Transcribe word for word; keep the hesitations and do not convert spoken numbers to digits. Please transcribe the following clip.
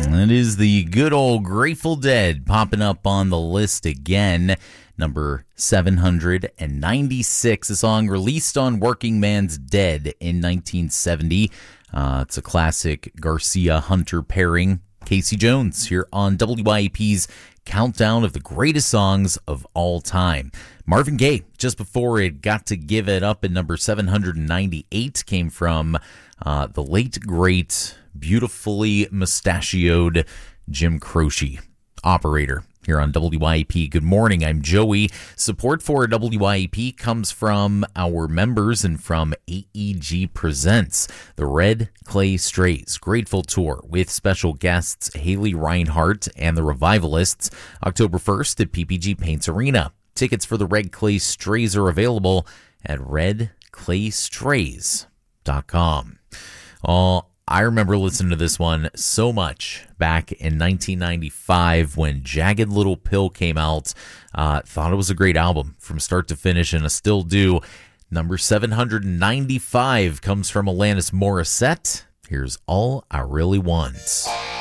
It is the good old Grateful Dead popping up on the list again. Number seven hundred ninety-six, a song released on Working Man's Dead in nineteen seventy. Uh, it's a classic Garcia-Hunter pairing. Casey Jones here on W I A P's Countdown of the Greatest Songs of All Time. Marvin Gaye, just before it got to give it up at number seven hundred ninety-eight, came from uh, the late, great, beautifully mustachioed Jim Croce, Operator, here on W I A P. Good morning, I'm Joey. Support for W I A P comes from our members and from A E G Presents, the Red Clay Strays Grateful Tour with special guests Haley Reinhart and the Revivalists, October first at P P G Paints Arena. Tickets for the Red Clay Strays are available at red clay strays dot com. Oh, I remember listening to this one so much back in nineteen ninety-five when Jagged Little Pill came out. Uh, thought it was a great album from start to finish, and I still do. Number seven hundred ninety-five comes from Alanis Morissette. Here's All I Really Want.